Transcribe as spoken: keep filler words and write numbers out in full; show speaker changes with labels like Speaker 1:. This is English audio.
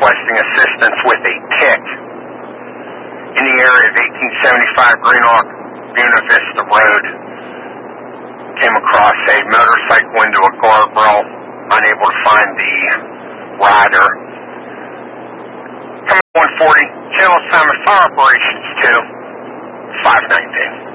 Speaker 1: requesting assistance with a tick in the area of eighteen seventy-five Greenock, Buena Vista Road. Came across a motorcycle into a guardrail, unable to find the rider. Coming one forty, channel assignment fire operations two, five nineteen.